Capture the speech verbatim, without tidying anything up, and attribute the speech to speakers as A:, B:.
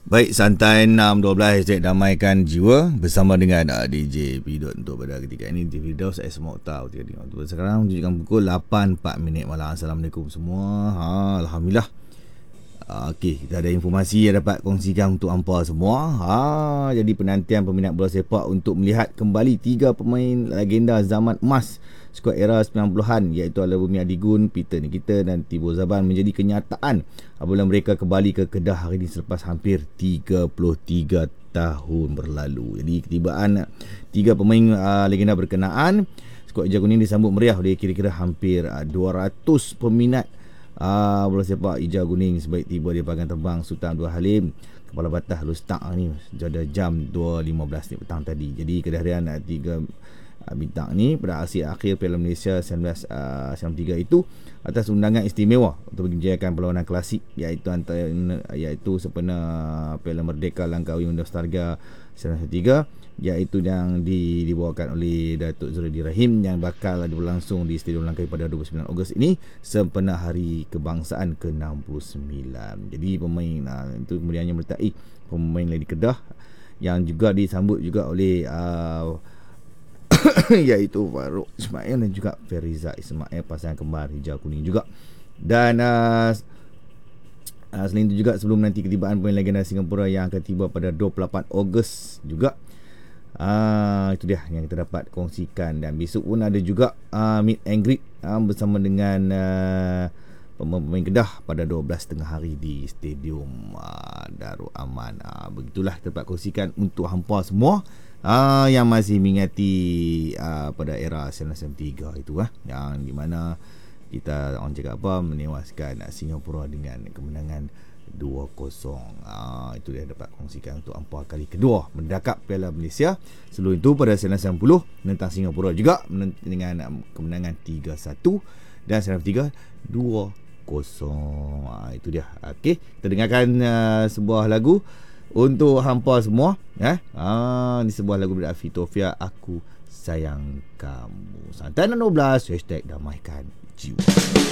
A: Baik, santai enam dua belas hashtag damaikan jiwa bersama dengan uh, D J Pidot untuk pada ketika ini di video saya semua tahu sekarang menunjukkan pukul lapan empat minit malam. Assalamualaikum semua. Ha, Alhamdulillah. Uh, Okey, kita ada informasi yang dapat kongsikan untuk hampa semua. Ha, jadi penantian peminat bola sepak untuk melihat kembali tiga pemain legenda zaman emas skuad era sembilan puluhan iaitu Alabumi Adigun, Peter Nikita dan Tibo Zaban menjadi kenyataan apabila mereka kembali ke Kedah hari ini selepas hampir tiga puluh tiga tahun berlalu. Jadi ketibaan tiga pemain uh, legenda berkenaan skuad hijau kuning disambut meriah oleh kira-kira hampir uh, dua ratus peminat uh, bola sepak hijau kuning sebaik tiba di panggang terbang Sultan Abdul Halim Kepala Batas Lustak ni pada jam dua lima belas ni petang tadi. Jadi kehadiran uh, tiga bintang ni pada aksi akhir Piala Malaysia seribu sembilan ratus sembilan puluh tiga itu atas undangan istimewa untuk menjayakan perlawanan klasik iaitu antara iaitu sempena Piala Merdeka Langkawi Nostalgia seribu sembilan ratus sembilan puluh tiga iaitu yang di, dibawakan oleh Datuk Zuraidi Rahim yang bakal berlangsung di Stadium Langkawi pada dua puluh sembilan Ogos ini sempena Hari Kebangsaan ke enam puluh sembilan. Jadi pemain itu kemudiannya menyertai pemain dari Kedah yang juga disambut juga oleh uh, iaitu Farouk Ismail dan juga Feriza Ismail, pasangan kembar hijau kuning juga. Dan uh, uh, selain itu juga sebelum nanti ketibaan pemain legenda Singapura yang akan tiba pada dua puluh lapan Ogos juga, uh, itu dia yang kita dapat kongsikan. Dan besok pun ada juga uh, meet and greet uh, bersama dengan uh, pemain Kedah pada dua belas tiga puluh hari di Stadium uh, Darul Aman. Uh, begitulah kita dapat kongsikan untuk hampa semua Ah, yang masih mengingati ah, pada era seribu sembilan ratus sembilan puluh tiga itu ah, yang di mana kita orang cakap apa menewaskan ah, Singapura dengan kemenangan dua kosong. Ah, itu dia dapat kongsikan untuk hampa kali kedua mendakap Piala Malaysia. Sebelum itu pada seribu sembilan ratus sembilan puluh menentang Singapura juga dengan ah, kemenangan tiga satu dan seribu sembilan ratus tiga dua kosong. Ah, itu dia. Okey, kita dengarkan ah, sebuah lagu untuk hampa semua eh? ah, Ini sebuah lagu dari Afitofia, Aku Sayang Kamu. Santai enam dua belas hashtag damaikan jiwa.